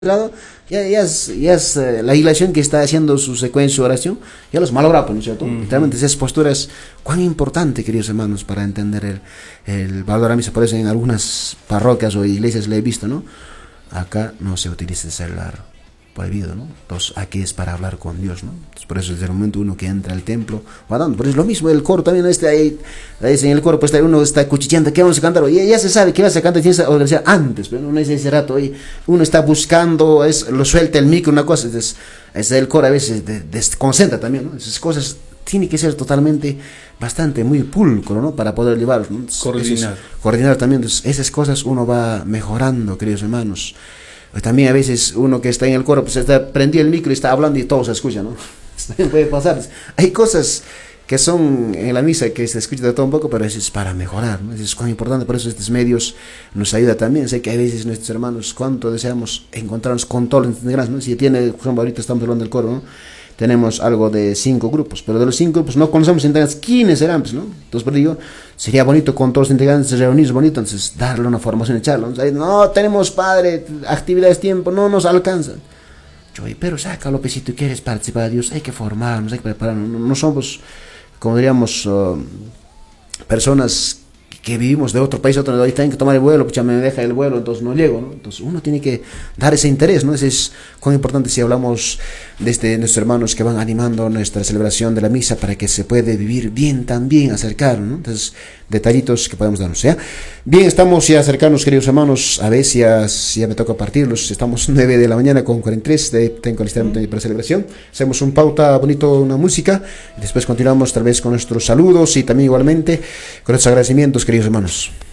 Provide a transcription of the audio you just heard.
lado, ya es la iglesia que está haciendo su secuencia, su oración, ya los malogra, ¿no es cierto? Realmente esas posturas, cuán importante, queridos hermanos, para entender el valor de la misa. Por eso en algunas parroquias o iglesias le he visto, ¿no? Acá no se utiliza el celular, prohibido, ¿no? Entonces aquí es para hablar con Dios, ¿no? Entonces, por eso desde el momento uno que entra al templo, va dando, pero es lo mismo el coro también, ahí en el coro pues uno está cuchicheando, ¿qué vamos a cantar? Y ya se sabe que vas a cantar, tienes que organizar antes, pero no es ese rato, ahí uno está buscando, lo suelta el micro, una cosa, es el coro a veces desconcentra también, ¿no? Esas cosas tiene que ser totalmente, bastante, muy pulcro, ¿no? Para poder llevar, ¿no? Coordinar también, entonces, esas cosas uno va mejorando, queridos hermanos. También a veces uno que está en el coro, pues prendió el micro y está hablando y todo se escucha, ¿no? También puede pasar. Hay cosas que son en la misa que se escucha de todo un poco, pero eso es para mejorar, ¿no? Eso es muy importante, por eso estos medios nos ayudan también. Sé que hay veces nuestros hermanos, cuánto deseamos encontrarnos con todos los integrantes, ¿no? Si tiene, por ejemplo, ahorita estamos hablando del coro, ¿no? Tenemos algo de 5 grupos, pero de los 5 grupos no conocemos integrantes, ¿quiénes serán? Pues, ¿no? Entonces, por digo, sería bonito con todos los integrantes reunirse bonito, entonces darle una formación y charla. No, tenemos padre, actividades, tiempo, no nos alcanza. Pero sácalo, pues, si tú quieres participar de Dios, hay que formarnos, hay que prepararnos. No somos, como diríamos, personas que vivimos de otro país, otro, ahí tienen que tomar el vuelo, pues ya me deja el vuelo, entonces no llego, ¿no? Entonces uno tiene que dar ese interés, ¿no? Ese es cuán importante si hablamos de nuestros hermanos que van animando nuestra celebración de la misa para que se puede vivir bien también, acercar, ¿no? Entonces, detallitos que podemos darnos, ¿ya? Bien, estamos ya acercanos, queridos hermanos, a ver si ya me toca partirlos, estamos 9 de la mañana con 43, tengo listamente para celebración, hacemos un pauta bonito, una música, y después continuamos tal vez con nuestros saludos y también igualmente con nuestros agradecimientos, queridos hermanos.